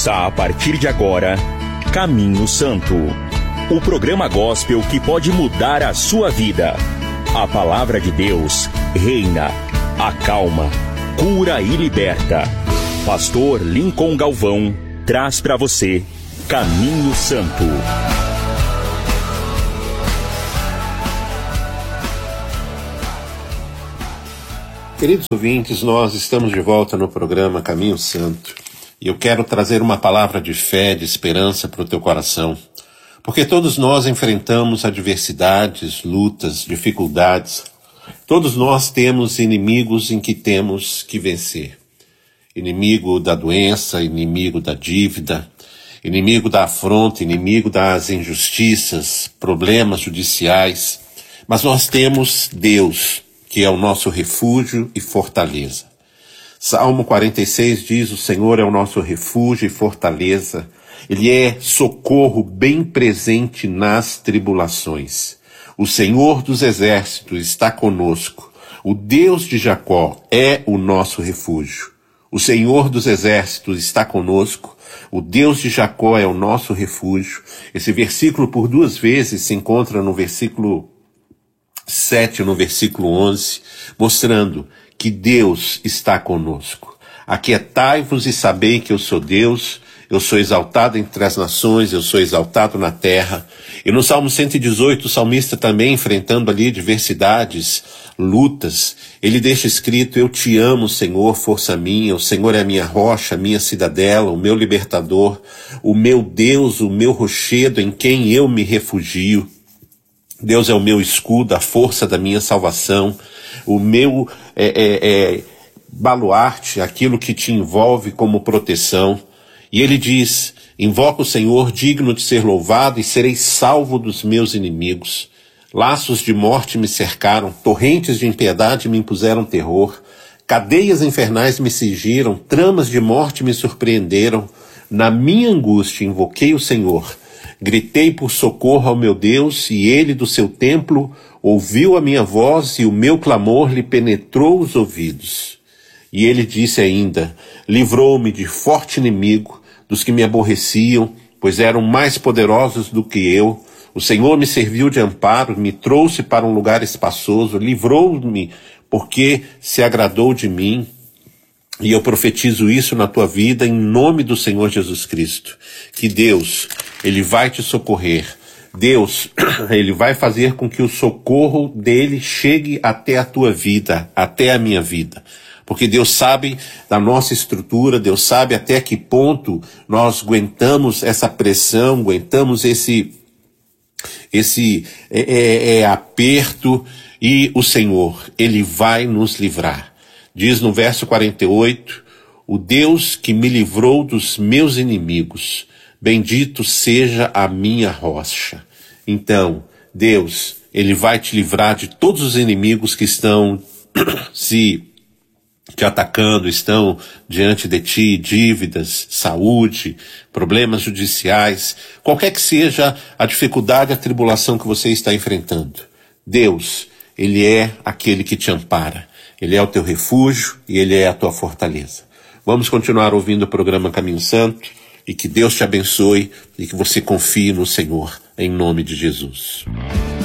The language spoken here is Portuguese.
Ouça a partir de agora Caminho Santo, o programa gospel que pode mudar a sua vida. A palavra de Deus reina, acalma, cura e liberta. Pastor Lincoln Galvão traz para você Caminho Santo. Queridos ouvintes, nós estamos de volta no programa Caminho Santo e eu quero trazer uma palavra de fé, de esperança para o teu coração, porque todos nós enfrentamos adversidades, lutas, dificuldades. Todos nós temos inimigos em que temos que vencer. Inimigo da doença, inimigo da dívida, inimigo da afronta, inimigo das injustiças, problemas judiciais. Mas nós temos Deus, que é o nosso refúgio e fortaleza. Salmo 46 diz: o Senhor é o nosso refúgio e fortaleza. Ele é socorro bem presente nas tribulações. O Senhor dos exércitos está conosco. O Deus de Jacó é o nosso refúgio. O Senhor dos exércitos está conosco. O Deus de Jacó é o nosso refúgio. Esse versículo por duas vezes se encontra no versículo 7, no versículo 11, mostrando que Deus está conosco. Aquietai-vos e sabei que eu sou Deus, eu sou exaltado entre as nações, eu sou exaltado na terra. E no Salmo 118, o salmista também enfrentando ali diversidades, lutas, ele deixa escrito: eu te amo, Senhor, força minha, o Senhor é a minha rocha, a minha cidadela, o meu libertador, o meu Deus, o meu rochedo em quem eu me refugio. Deus é o meu escudo, a força da minha salvação, o meu baluarte, aquilo que te envolve como proteção. E ele diz: invoca o Senhor, digno de ser louvado, e serei salvo dos meus inimigos. Laços de morte me cercaram, torrentes de impiedade me impuseram terror, cadeias infernais me cingiram, tramas de morte me surpreenderam. Na minha angústia invoquei o Senhor, gritei por socorro ao meu Deus, e ele do seu templo ouviu a minha voz, e o meu clamor lhe penetrou os ouvidos. E ele disse ainda: livrou-me de forte inimigo, dos que me aborreciam, pois eram mais poderosos do que eu. O Senhor me serviu de amparo, me trouxe para um lugar espaçoso, livrou-me porque se agradou de mim. E eu profetizo isso na tua vida em nome do Senhor Jesus Cristo, que Deus, Ele vai te socorrer. Deus, Ele vai fazer com que o socorro dEle chegue até a tua vida, até a minha vida. Porque Deus sabe da nossa estrutura, Deus sabe até que ponto nós aguentamos essa pressão, aguentamos esse aperto, e o Senhor, Ele vai nos livrar. Diz no verso 48, o Deus que me livrou dos meus inimigos, bendito seja a minha rocha. Então, Deus, Ele vai te livrar de todos os inimigos que estão te atacando, estão diante de ti, dívidas, saúde, problemas judiciais, qualquer que seja a dificuldade, a tribulação que você está enfrentando. Deus, Ele é aquele que te ampara. Ele é o teu refúgio e Ele é a tua fortaleza. Vamos continuar ouvindo o programa Caminho Santo, e que Deus te abençoe e que você confie no Senhor, em nome de Jesus.